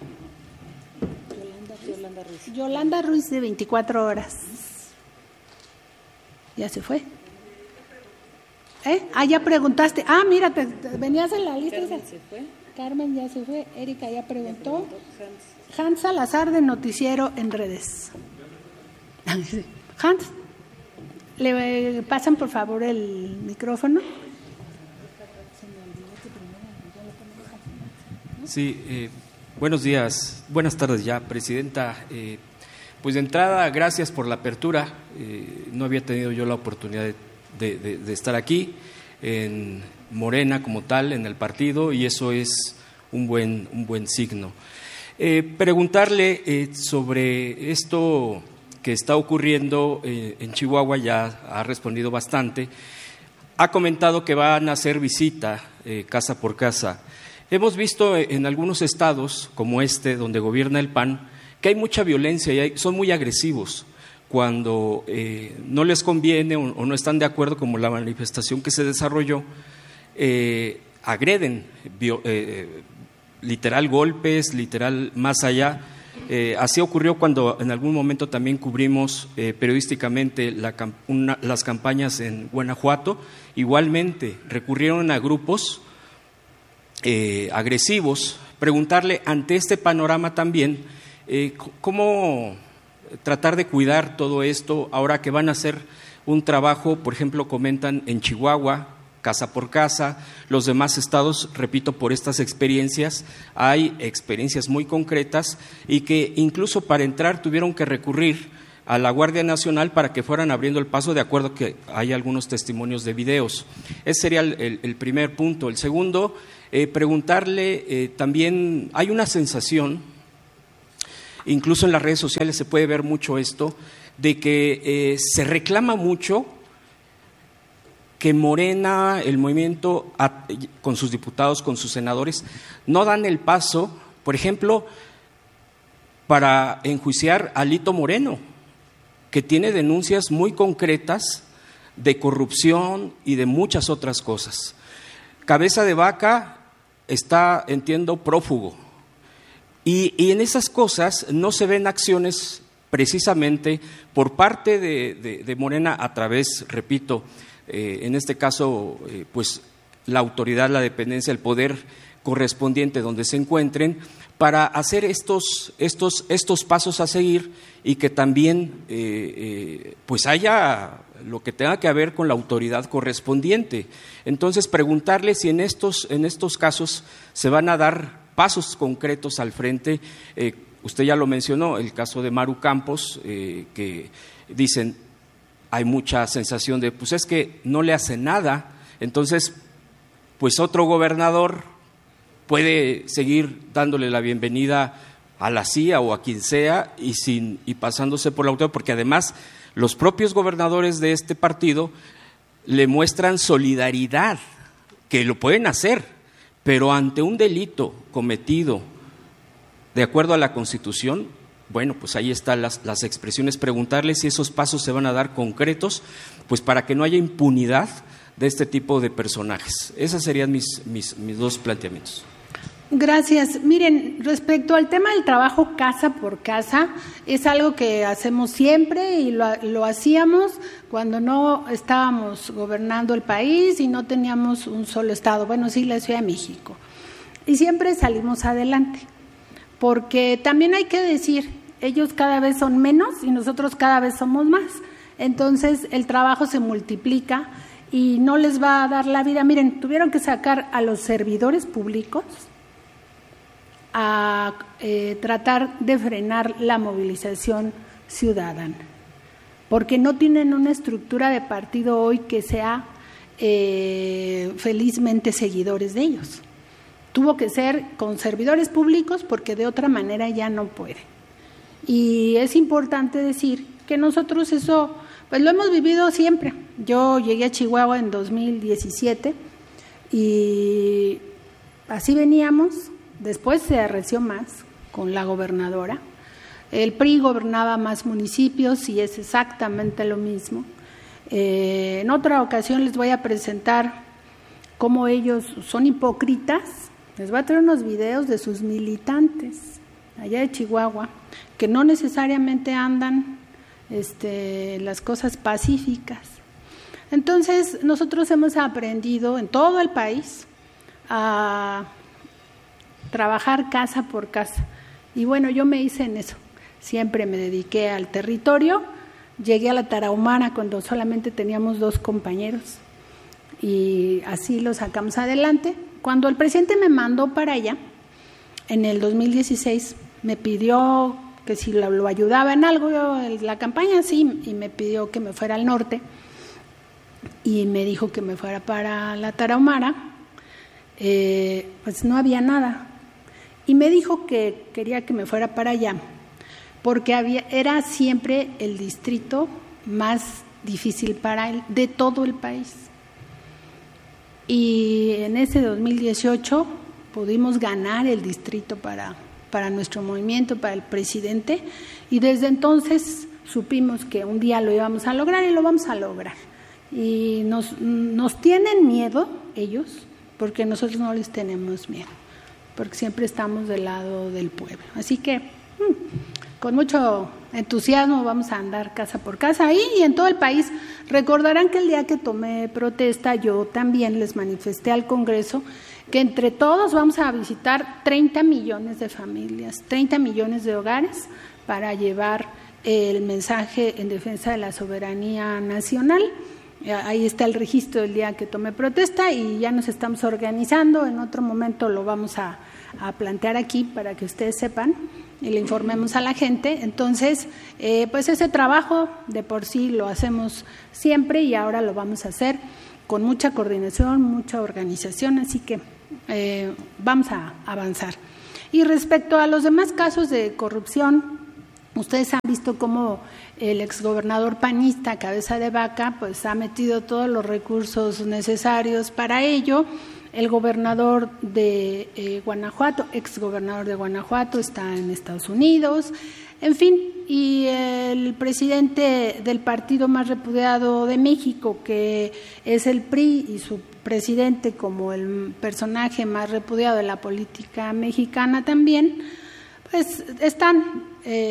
Yolanda Ruiz de 24 horas. ¿Ya se fue? Ya preguntaste. Mira, venías en la lista. Carmen se fue. Carmen ya se fue. Erika ya preguntó. Hans Salazar de Noticiero en Redes. Hans, ¿le pasan por favor el micrófono? Sí, buenos días, buenas tardes ya, Presidenta. Pues de entrada, gracias por la apertura. No había tenido yo la oportunidad de estar aquí en Morena como tal, en el partido, y eso es un buen signo. Preguntarle sobre esto que está ocurriendo en Chihuahua, ya ha respondido bastante. Ha comentado que van a hacer visita casa por casa. Hemos visto en algunos estados, como donde gobierna el PAN, que hay mucha violencia y son muy agresivos. Cuando no les conviene o no están de acuerdo, como la manifestación que se desarrolló, agreden literal golpes, literal más allá. Así ocurrió cuando en algún momento también cubrimos periodísticamente las campañas en Guanajuato. Igualmente recurrieron a grupos agresivos. Preguntarle ante este panorama también cómo tratar de cuidar todo esto ahora que van a hacer un trabajo, por ejemplo, comentan en Chihuahua, casa por casa, los demás estados, repito, por estas experiencias, hay experiencias muy concretas y que incluso para entrar tuvieron que recurrir a la Guardia Nacional para que fueran abriendo el paso, de acuerdo que hay algunos testimonios de videos. Ese sería el primer punto. El segundo, preguntarle también, hay una sensación, incluso en las redes sociales se puede ver mucho esto, de que se reclama mucho que Morena, el movimiento, con sus diputados, con sus senadores, no dan el paso, por ejemplo, para enjuiciar a Lito Moreno, que tiene denuncias muy concretas de corrupción y de muchas otras cosas. Cabeza de Vaca está, entiendo, prófugo. Y en esas cosas no se ven acciones precisamente por parte de Morena a través, repito, en este caso, pues la autoridad, la dependencia, el poder correspondiente donde se encuentren, para hacer estos pasos a seguir y que también pues haya lo que tenga que ver con la autoridad correspondiente. Entonces, preguntarle si en estos casos se van a dar pasos concretos al frente. Usted ya lo mencionó, el caso de Maru Campos, que dicen, hay mucha sensación de, pues es que no le hace nada, entonces, pues otro gobernador puede seguir dándole la bienvenida a la CIA o a quien sea y pasándose por la autoridad, porque además los propios gobernadores de este partido le muestran solidaridad, que lo pueden hacer, pero ante un delito cometido de acuerdo a la Constitución, bueno, pues ahí están las expresiones. Preguntarle si esos pasos se van a dar concretos, pues para que no haya impunidad de este tipo de personajes. Esos serían mis dos planteamientos. Gracias. Miren, respecto al tema del trabajo casa por casa, es algo que hacemos siempre y lo hacíamos cuando no estábamos gobernando el país y no teníamos un solo estado, bueno, sí, la Ciudad de México. Y siempre salimos adelante, porque también hay que decir, ellos cada vez son menos y nosotros cada vez somos más. Entonces el trabajo se multiplica y no les va a dar la vida. Miren, tuvieron que sacar a los servidores públicos a tratar de frenar la movilización ciudadana, porque no tienen una estructura de partido hoy que sea felizmente seguidores de ellos. Tuvo que ser con servidores públicos porque de otra manera ya no puede. Y es importante decir que nosotros eso, pues lo hemos vivido siempre. Yo llegué a Chihuahua en 2017 y así veníamos. Después se arreció más con la gobernadora. El PRI gobernaba más municipios y es exactamente lo mismo. En otra ocasión les voy a presentar cómo ellos son hipócritas. Les voy a traer unos videos de sus militantes allá de Chihuahua, que no necesariamente andan las cosas pacíficas. Entonces, nosotros hemos aprendido en todo el país a trabajar casa por casa. Y bueno, yo me hice en eso. Siempre me dediqué al territorio. Llegué a la Tarahumara cuando solamente teníamos 2 compañeros y así lo sacamos adelante. Cuando el presidente me mandó para allá, en el 2016, me pidió que si lo ayudaba en algo, la campaña sí, y me pidió que me fuera al norte y me dijo que me fuera para la Tarahumara, pues no había nada. Y me dijo que quería que me fuera para allá, porque era siempre el distrito más difícil para él, de todo el país. Y en ese 2018 pudimos ganar el distrito para nuestro movimiento, para el presidente, y desde entonces supimos que un día lo íbamos a lograr y lo vamos a lograr. Y nos tienen miedo ellos, porque nosotros no les tenemos miedo. porque siempre estamos del lado del pueblo. Así que con mucho entusiasmo vamos a andar casa por casa ahí y en todo el país. Recordarán que el día que tomé protesta yo también les manifesté al Congreso que entre todos vamos a visitar 30 millones de familias, 30 millones de hogares para llevar el mensaje en defensa de la soberanía nacional. Ahí está el registro del día que tomé protesta y ya nos estamos organizando. En otro momento lo vamos a plantear aquí para que ustedes sepan y le informemos a la gente. Entonces, pues ese trabajo de por sí lo hacemos siempre y ahora lo vamos a hacer con mucha coordinación, mucha organización, así que vamos a avanzar. Y respecto a los demás casos de corrupción, ustedes han visto cómo el exgobernador panista Cabeza de Vaca pues ha metido todos los recursos necesarios para ello. El gobernador de Guanajuato, exgobernador de Guanajuato, está en Estados Unidos, en fin, y el presidente del partido más repudiado de México, que es el PRI, y su presidente como el personaje más repudiado de la política mexicana también, pues están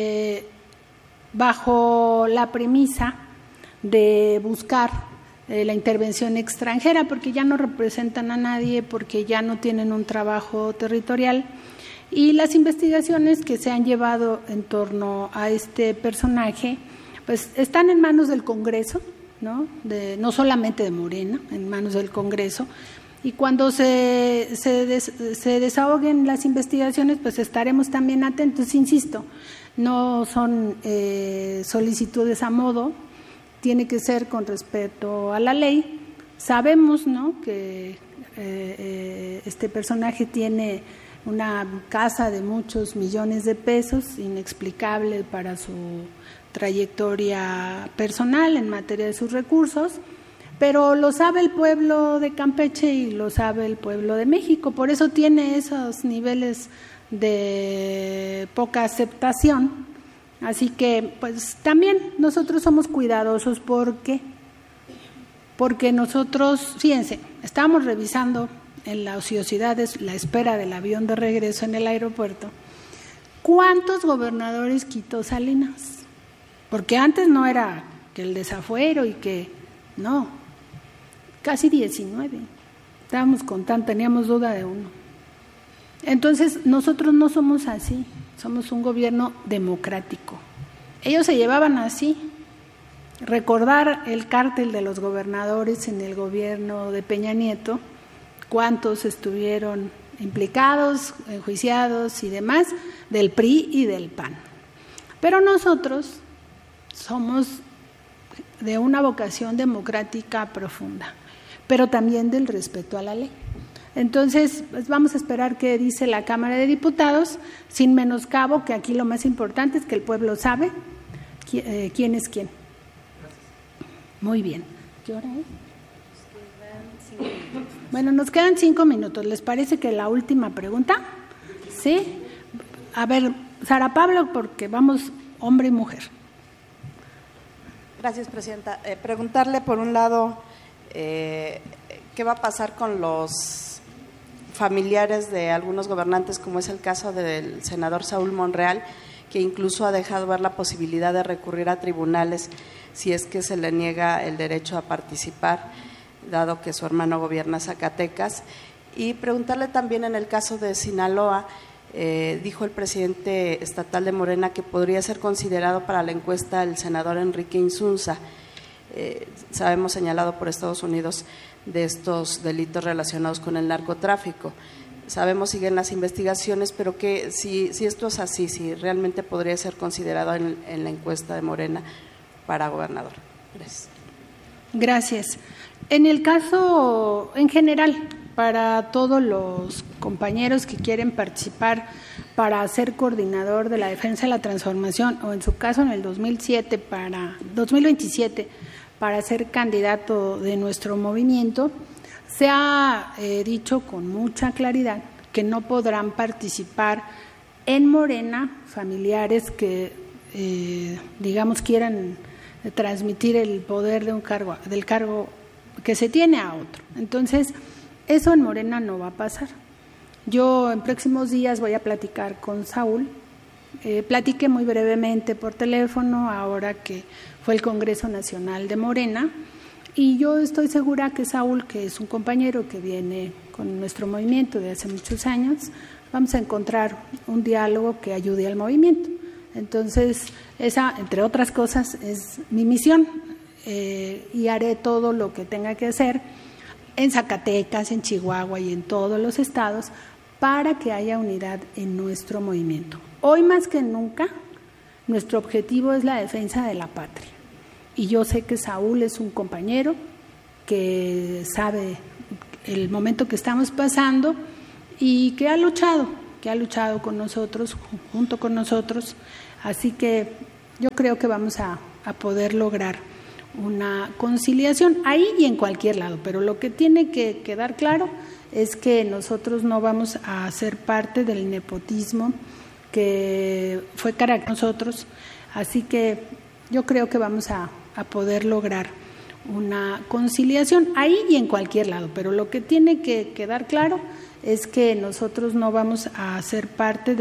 bajo la premisa de buscar la intervención extranjera, porque ya no representan a nadie, porque ya no tienen un trabajo territorial, y las investigaciones que se han llevado en torno a este personaje pues están en manos del Congreso, no solamente de Morena, en manos del Congreso, y cuando se desahoguen las investigaciones pues estaremos también atentos. Insisto, no son solicitudes a modo, tiene que ser con respeto a la ley. Sabemos, que este personaje tiene una casa de muchos millones de pesos, inexplicable para su trayectoria personal en materia de sus recursos, pero lo sabe el pueblo de Campeche y lo sabe el pueblo de México, por eso tiene esos niveles de poca aceptación. Así que pues también nosotros somos cuidadosos porque nosotros, fíjense, estábamos revisando en la ociosidad de la espera del avión de regreso en el aeropuerto, ¿cuántos gobernadores quitó Salinas? Porque antes no era que el desafuero y que no, casi 19. Estábamos contando, teníamos duda de uno. Entonces nosotros no somos así, somos un gobierno democrático. Ellos se llevaban así. Recordar el cártel de los gobernadores en el gobierno de Peña Nieto, cuántos estuvieron implicados, enjuiciados y demás, del PRI y del PAN. Pero nosotros somos de una vocación democrática profunda, pero también del respeto a la ley. Entonces, pues vamos a esperar qué dice la Cámara de Diputados, sin menoscabo, que aquí lo más importante es que el pueblo sabe quién es quién. Muy bien. ¿Qué hora es? Bueno, nos quedan 5 minutos. ¿Les parece que la última pregunta? ¿Sí? A ver, Sara Pablo, porque vamos hombre y mujer. Gracias, Presidenta. Preguntarle, por un lado, ¿qué va a pasar con los familiares de algunos gobernantes, como es el caso del senador Saúl Monreal, que incluso ha dejado ver la posibilidad de recurrir a tribunales si es que se le niega el derecho a participar, dado que su hermano gobierna Zacatecas? Y preguntarle también en el caso de Sinaloa, dijo el presidente estatal de Morena que podría ser considerado para la encuesta el senador Enrique Insunza, sabemos señalado por Estados Unidos de estos delitos relacionados con el narcotráfico. Sabemos siguen las investigaciones, pero que si esto es así, si realmente podría ser considerado en la encuesta de Morena para gobernador. Gracias. Gracias. En el caso, en general, para todos los compañeros que quieren participar para ser coordinador de la defensa de la transformación, o en su caso en el 2027 para ser candidato de nuestro movimiento, se ha dicho con mucha claridad que no podrán participar en Morena familiares que, digamos, quieran transmitir el poder de del cargo que se tiene a otro. Entonces, eso en Morena no va a pasar. Yo en próximos días voy a platicar con Saúl. Platiqué muy brevemente por teléfono ahora que fue el Congreso Nacional de Morena, y yo estoy segura que Saúl, que es un compañero que viene con nuestro movimiento de hace muchos años, vamos a encontrar un diálogo que ayude al movimiento. Entonces, esa, entre otras cosas, es mi misión, y haré todo lo que tenga que hacer en Zacatecas, en Chihuahua y en todos los estados para que haya unidad en nuestro movimiento. Hoy más que nunca, nuestro objetivo es la defensa de la patria. Y yo sé que Saúl es un compañero que sabe el momento que estamos pasando y que ha luchado con nosotros, junto con nosotros. Así que yo creo que vamos a poder lograr una conciliación ahí y en cualquier lado. Pero lo que tiene que quedar claro es que nosotros no vamos a ser parte del nepotismo que fue carácter de nosotros, así que yo creo que vamos a poder lograr una conciliación ahí y en cualquier lado, pero lo que tiene que quedar claro es que nosotros no vamos a ser parte de